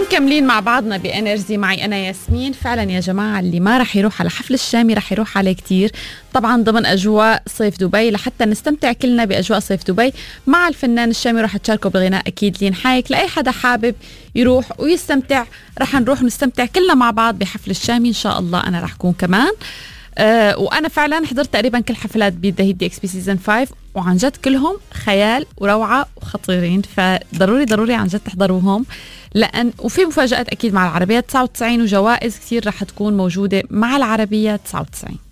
ومكملين مع بعضنا بإنرجي. معي أنا ياسمين. فعلا يا جماعة اللي ما رح يروح على حفل الشامي رح يروح عليه كتير، طبعا ضمن أجواء صيف دبي، لحتى نستمتع كلنا بأجواء صيف دبي مع الفنان الشامي. رح تشاركوا بالغناء أكيد لين حايك لأي حدا حابب يروح ويستمتع. رح نروح نستمتع كلنا مع بعض بحفل الشامي إن شاء الله. أنا رح أكون كمان وأنا فعلا حضرت تقريبا كل حفلات بذا دي XP سيزن 5، وعن جد كلهم خيال وروعة وخطيرين، فضروري عن جد تحضروهم. وفي مفاجآت أكيد مع العربية 99 وجوائز كتير رح تكون موجودة مع العربية 99.